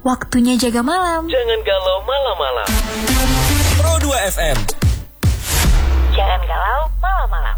Waktunya jaga malam. Jangan galau malam-malam. Pro 2 FM. Jangan galau malam-malam.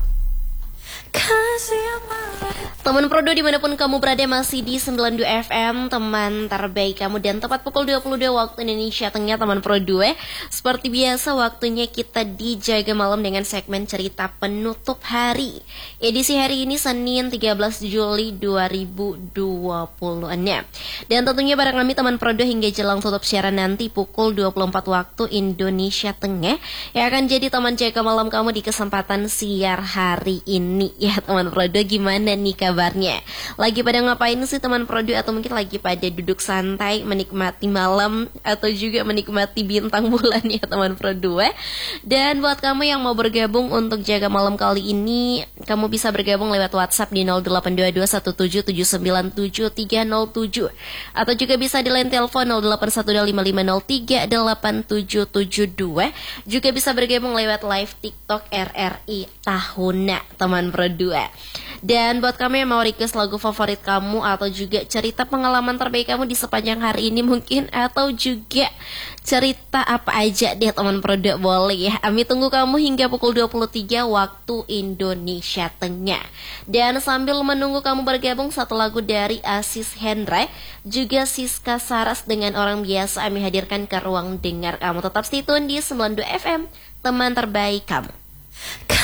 Teman Pro 2 dimanapun kamu berada, masih di 92 FM, teman terbaik kamu. Dan tepat pukul 22 waktu Indonesia Tengah, teman Pro 2. Seperti biasa, waktunya kita dijaga malam dengan segmen cerita penutup hari. Edisi hari ini Senin 13 Juli 2026. Dan tentunya bareng kami teman Pro 2 hingga jelang tutup siaran nanti pukul 24 waktu Indonesia Tengah, yang akan jadi teman jaga malam kamu di kesempatan siar hari ini. Ya teman Pro 2, gimana nih kabarnya? Lagi pada ngapain sih teman Pro 2? Atau mungkin lagi pada duduk santai menikmati malam, atau juga menikmati bintang bulan ya teman Pro 2. Dan buat kamu yang mau bergabung untuk jaga malam kali ini, kamu bisa bergabung lewat WhatsApp di 082217797307, atau juga bisa di line telepon 081255038772. Juga bisa bergabung lewat live TikTok RRI Tahuna teman Pro 2. Dan buat kamu yang mau request lagu favorit kamu, atau juga cerita pengalaman terbaik kamu di sepanjang hari ini mungkin, atau juga cerita apa aja deh teman Pro 2, boleh ya. Kami tunggu kamu hingga pukul 23 waktu Indonesia Tengah. Dan sambil menunggu kamu bergabung, satu lagu dari Aziz Hendra, juga Siska Saras dengan Orang Biasa kami hadirkan ke ruang dengar kamu. Tetap stay tune di 92 FM, teman terbaik kamu.